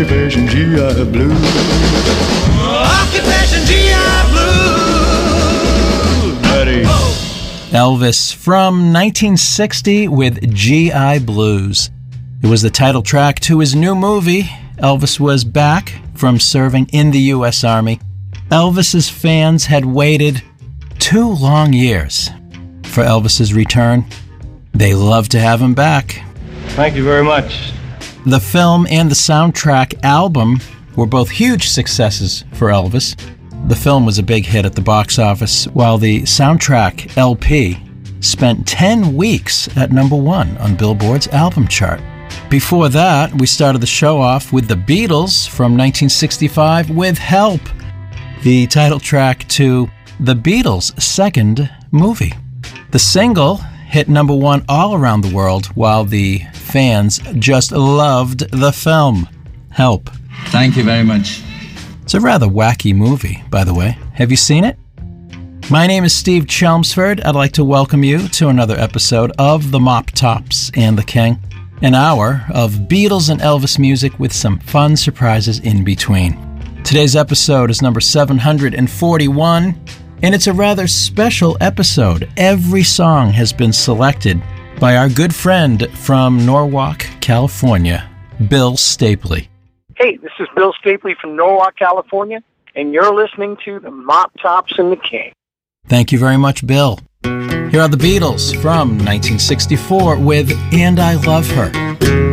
Occupation GI Blue. Occupation GI Blue. Daddy. Elvis from 1960 with GI Blues. It was the title track to his new movie. Elvis was back from serving in the U.S. Army. Elvis's fans had waited 2 long years for Elvis's return. They love to have him back. Thank you very much. The film and the soundtrack album were both huge successes for Elvis. The film was a big hit at the box office, while the soundtrack LP spent 10 weeks at number 1 on Billboard's album chart. Before that, we started the show off with the Beatles from 1965 with Help, the title track to the Beatles' second movie. The single hit number 1 all around the world, while the fans just loved the film. Help. Thank you very much. It's a rather wacky movie, by the way. Have you seen it? My name is Steve Chelmsford. I'd like to welcome you to another episode of The Mop Tops and the King, an hour of Beatles and Elvis music with some fun surprises in between. Today's episode is number 741, and it's a rather special episode. Every song has been selected by our good friend from Norwalk, California, Bill Stapley. Hey, this is Bill Stapley from Norwalk, California, and you're listening to the Mop Tops and the King. Thank you very much, Bill. Here are the Beatles from 1964 with And I Love Her.